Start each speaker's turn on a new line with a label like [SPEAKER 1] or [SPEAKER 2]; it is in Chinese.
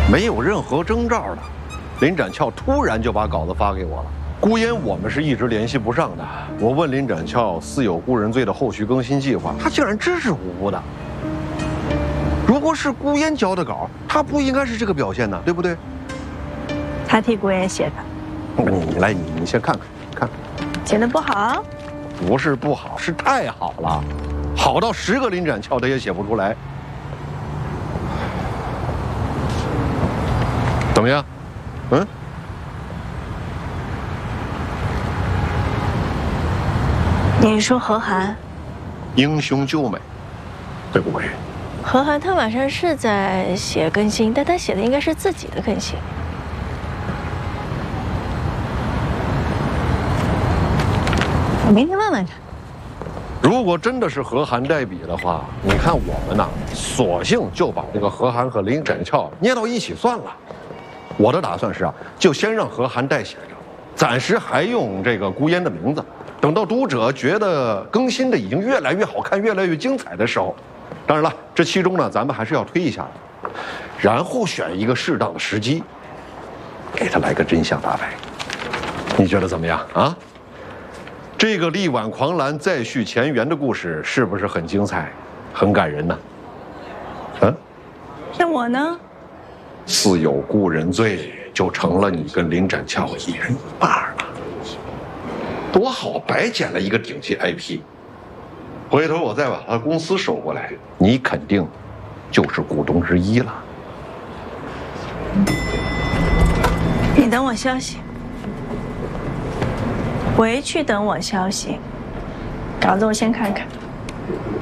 [SPEAKER 1] 没有任何征兆的，林展翘突然就把稿子发给我了。孤烟我们是一直联系不上的。我问林展翘似有孤人罪的后续更新计划，他竟然支支吾吾的。如果是孤烟交的稿，他不应该是这个表现呢，对不对？
[SPEAKER 2] 他替孤烟写的。
[SPEAKER 1] 你先看看，看。
[SPEAKER 2] 写的不好？
[SPEAKER 1] 不是不好，是太好了，好到10个林展翘他也写不出来。怎么样？嗯？
[SPEAKER 2] 你说何涵？
[SPEAKER 1] 英雄救美，对不对？
[SPEAKER 2] 何涵他晚上是在写更新，但他写的应该是自己的更新。我明天问问他。
[SPEAKER 1] 如果真的是何涵代笔的话，你看我们呐，索性就把这个何涵和林展翘捏到一起算了。我的打算是啊，就先让何涵代写着，暂时还用这个孤烟的名字。等到读者觉得更新的已经越来越好看、越来越精彩的时候，当然了，这其中呢，咱们还是要推一下的，然后选一个适当的时机，给他来个真相大白。你觉得怎么样啊？这个力挽狂澜再续前缘的故事是不是很精彩、很感人呢？啊？
[SPEAKER 2] 像我呢？
[SPEAKER 1] 似有故人罪，就成了你跟林展翘一人一半了。多好，白捡了一个顶级 IP。回头我再把他公司收过来，你肯定就是股东之一了。
[SPEAKER 2] 你等我消息，回去等我消息。稿子我先看看。